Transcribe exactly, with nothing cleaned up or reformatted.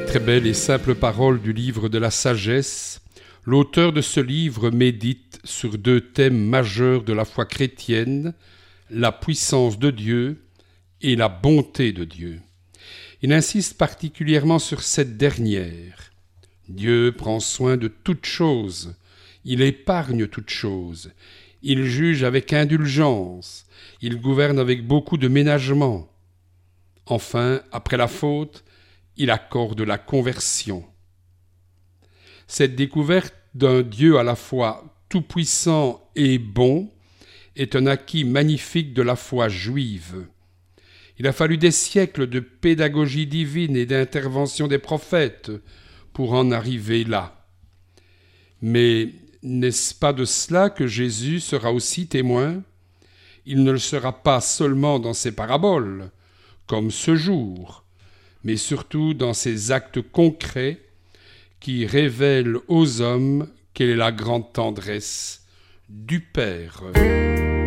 très belles et simples paroles du livre de la sagesse, l'auteur de ce livre médite sur deux thèmes majeurs de la foi chrétienne, la puissance de Dieu et la bonté de Dieu. Il insiste particulièrement sur cette dernière. Dieu prend soin de toutes choses, il épargne toutes choses, il juge avec indulgence, il gouverne avec beaucoup de ménagement. Enfin, après la faute, il accorde la conversion. Cette découverte d'un Dieu à la fois tout-puissant et bon est un acquis magnifique de la foi juive. Il a fallu des siècles de pédagogie divine et d'intervention des prophètes pour en arriver là. Mais n'est-ce pas de cela que Jésus sera aussi témoin ? Il ne le sera pas seulement dans ses paraboles, comme ce jour, mais surtout dans ses actes concrets qui révèlent aux hommes quelle est la grande tendresse du Père.